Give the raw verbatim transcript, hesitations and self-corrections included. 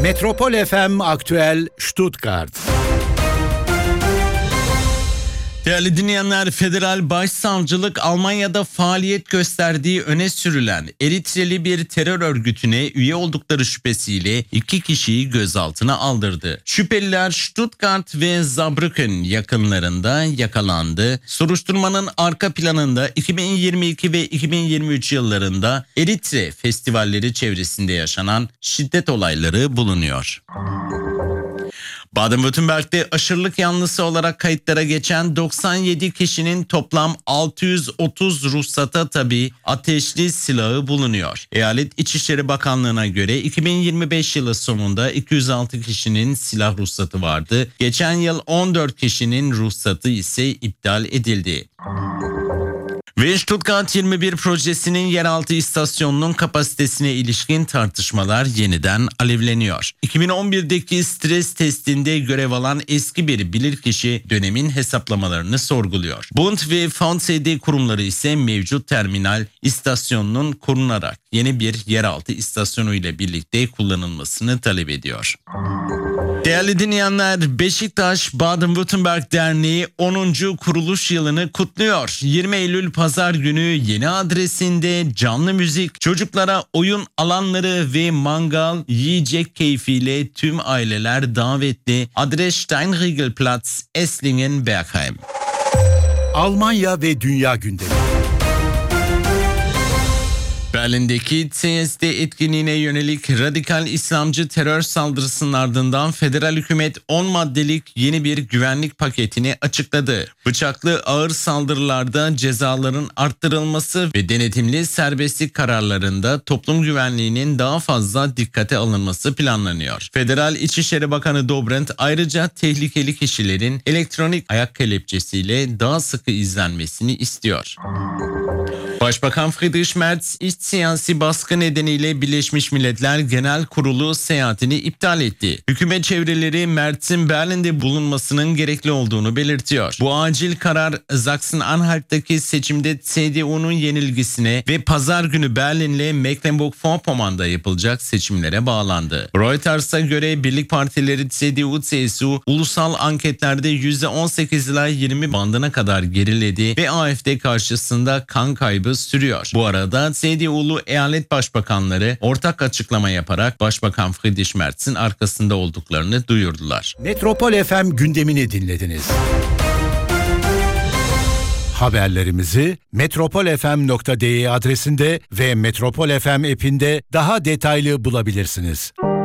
Metropol F M Aktüel Stuttgart. Değerli dinleyenler, Federal Başsavcılık Almanya'da faaliyet gösterdiği öne sürülen Eritreli bir terör örgütüne üye oldukları şüphesiyle iki kişiyi gözaltına aldırdı. Şüpheliler Stuttgart ve Saarbrücken yakınlarında yakalandı. Soruşturmanın arka planında iki bin yirmi iki ve iki bin yirmi üç yıllarında Eritre festivalleri çevresinde yaşanan şiddet olayları bulunuyor. Baden-Württemberg'de aşırılık yanlısı olarak kayıtlara geçen doksan yedi kişinin toplam altı yüz otuz ruhsata tabi ateşli silahı bulunuyor. Eyalet İçişleri Bakanlığı'na göre iki bin yirmi beş yılı sonunda iki yüz altı kişinin silah ruhsatı vardı. Geçen yıl on dört kişinin ruhsatı ise iptal edildi. Ve Stuttgart yirmi bir projesinin yeraltı istasyonunun kapasitesine ilişkin tartışmalar yeniden alevleniyor. iki bin on birdeki stres testinde görev alan eski bir bilirkişi dönemin hesaplamalarını sorguluyor. Bund ve V S D kurumları ise mevcut terminal istasyonunun korunarak yeni bir yeraltı istasyonu ile birlikte kullanılmasını talep ediyor. Değerli dinleyenler, Beşiktaş Baden-Württemberg Derneği onuncu kuruluş yılını kutluyor. yirmi Eylül Pazar günü yeni adresinde canlı müzik, çocuklara oyun alanları ve mangal, yiyecek keyfiyle tüm aileler davetli. Adres Steinriegelplatz, Esslingen, Bergheim. Almanya ve dünya gündemi. Berlin'deki C S D etkinliğine yönelik radikal İslamcı terör saldırısının ardından federal hükümet on maddelik yeni bir güvenlik paketini açıkladı. Bıçaklı ağır saldırılarda cezaların arttırılması ve denetimli serbestlik kararlarında toplum güvenliğinin daha fazla dikkate alınması planlanıyor. Federal İçişleri Bakanı Dobrindt ayrıca tehlikeli kişilerin elektronik ayak kelepçesiyle daha sıkı izlenmesini istiyor. Başbakan Friedrich Merz iç siyasi baskı nedeniyle Birleşmiş Milletler Genel Kurulu seyahatini iptal etti. Hükümet çevreleri Merz'in Berlin'de bulunmasının gerekli olduğunu belirtiyor. Bu acil karar Sachsen-Anhalt'taki seçimde C D U'nun yenilgisine ve pazar günü Berlin'le Mecklenburg-Vorpommern'da yapılacak seçimlere bağlandı. Reuters'a göre birlik partileri C D U C S U ulusal anketlerde yüzde on sekiz ila yirmi bandına kadar geriledi ve A F D karşısında kan kaybı sürüyor. Bu arada C D U'lu eyalet başbakanları ortak açıklama yaparak Başbakan Friedrich Merz'in arkasında olduklarını duyurdular. Metropol F M gündemini dinlediniz. Haberlerimizi metropol f m nokta d e adresinde ve Metropol F M app'inde daha detaylı bulabilirsiniz.